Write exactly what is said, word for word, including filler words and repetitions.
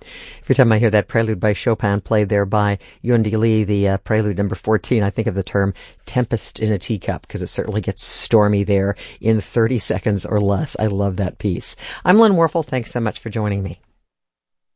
Every time I hear that prelude by Chopin played there by Yundi Lee, the uh, prelude number fourteen, I think of the term tempest in a teacup, because it certainly gets stormy there in thirty seconds or less. I love that piece. I'm Lynn Warfel. Thanks so much for joining me.